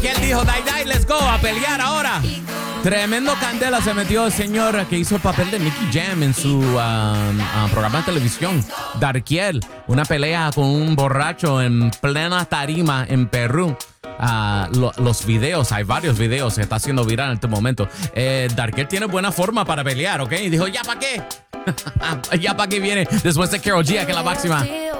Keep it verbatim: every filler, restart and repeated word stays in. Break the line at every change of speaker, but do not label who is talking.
Que él dijo, dai, dai, let's go, a pelear ahora. Tremendo candela se metió el señor que hizo el papel de Nicky Jam en su um, uh, programa de televisión, Darkiel. Una pelea con un borracho en plena tarima en Perú. Uh, lo, los videos, hay varios videos, se está haciendo viral en este momento. Eh, Darkiel tiene buena forma para pelear, ¿ok? Y dijo, ¿ya para qué? ¿Ya para qué viene? Después de Karol G, que es la máxima.